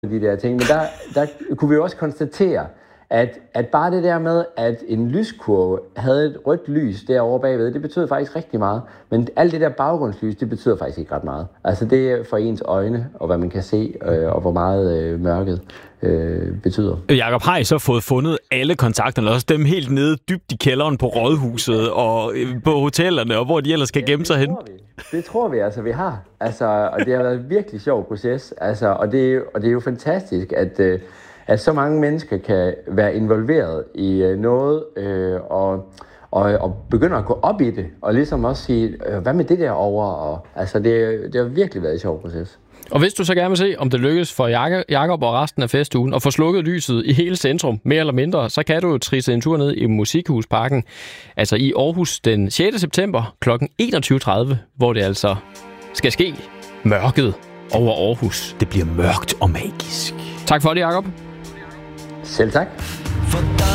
de der ting. Men der kunne vi også konstatere, at bare det der med, at en lyskurve havde et rødt lys derovre bagved, det betød faktisk rigtig meget. Men alt det der baggrundslys, det betyder faktisk ikke ret meget. Altså det er for ens øjne, og hvad man kan se, og hvor meget mørket betyder. Jakob, har I så fået fundet alle kontakterne, også dem helt nede dybt i kælderen på rådhuset og på hotellerne, og hvor de ellers skal gemme sig hen? Det tror vi altså, vi har. Altså, og det har været en virkelig sjov proces. Altså, og det er jo fantastisk, at så mange mennesker kan være involveret i noget, og begynder at gå op i det, og ligesom også sige, hvad med det der over? Og, altså, det har virkelig været en sjov proces. Og hvis du så gerne vil se, om det lykkes for Jakob og resten af festugen at få slukket lyset i hele centrum, mere eller mindre, så kan du trisse en tur ned i Musikhusparken, altså i Aarhus den 6. september kl. 21.30, hvor det altså skal ske mørket over Aarhus. Det bliver mørkt og magisk. Tak for det, Jakob. Selv tak.